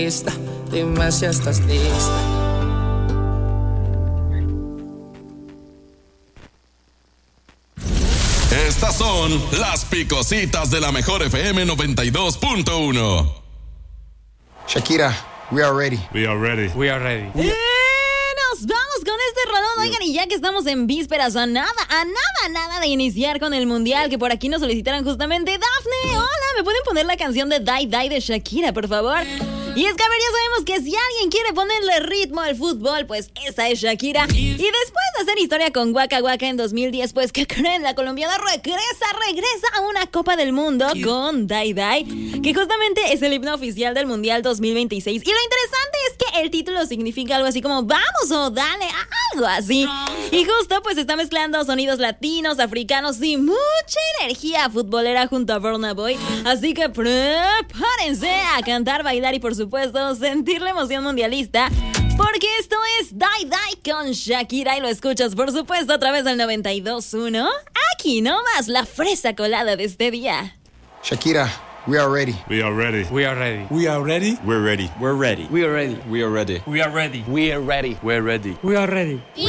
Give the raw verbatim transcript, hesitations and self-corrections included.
Esta, dime si estás lista. Estas son las picositas de la mejor F M noventa y dos punto uno. Shakira, we are ready. We are ready. We are ready. Eh, nos vamos con este rolón. Oigan, y ya que estamos en vísperas, a nada, a nada, nada de iniciar con el mundial, que por aquí nos solicitaron justamente. Dafne, hola, ¿me pueden poner la canción de Die Die de Shakira, por favor? Y es que, a ver, ya sabemos que si alguien quiere ponerle ritmo al fútbol, pues esa es Shakira. Y después de hacer historia con Waka Waka en dos mil diez, pues, ¿qué creen? La colombiana regresa, regresa a una Copa del Mundo con Die Die, que justamente es el himno oficial del Mundial dos mil veintiséis. Y lo interesante es que el título significa algo así como vamos o dale, algo así. Y justo, pues, está mezclando sonidos latinos, africanos y mucha energía futbolera junto a Burna Boy. Así que prepárense a cantar, bailar y, por supuesto, sentir la emoción mundialista, porque esto es Die Die con Shakira y lo escuchas, por supuesto, a través del noventa y dos punto uno. Aquí nomás la fresa colada de este día. Shakira, we are ready. We are ready. We are ready. We are ready. We're ready. We're ready. We are ready. We are ready. We are ready. We are ready. We're ready. We are ready. We